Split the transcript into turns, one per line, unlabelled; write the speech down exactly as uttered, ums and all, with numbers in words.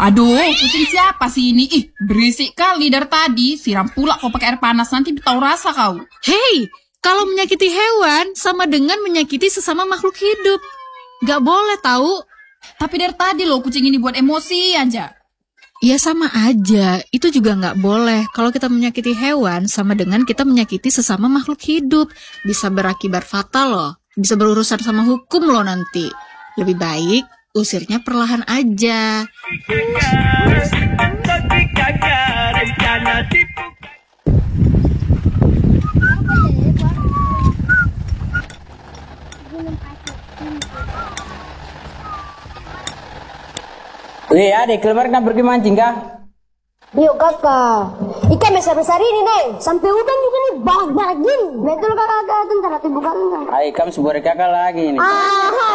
Aduh, kucing siapa sih ini? Ih, berisik kali dari tadi. Siram pula kau pakai air panas, nanti tahu rasa kau.
Hei, kalau menyakiti hewan sama dengan menyakiti sesama makhluk hidup. Gak boleh tahu.
Tapi dari tadi loh kucing ini buat emosi aja.
Ya sama aja, itu juga gak boleh. Kalau kita menyakiti hewan sama dengan kita menyakiti sesama makhluk hidup. Bisa berakibat fatal loh. Bisa berurusan sama hukum loh nanti. Lebih baik usirnya perlahan aja.
Weh adik, keluar kan pergi mancing kah?
Yuk kakak, ikan besar-besar ini Neng, sampai udang juga nih banyak gini. Betul kakak, kakak, ntar hati bukan.
Ayo kamu sebuah kakak lagi ini.
Aha.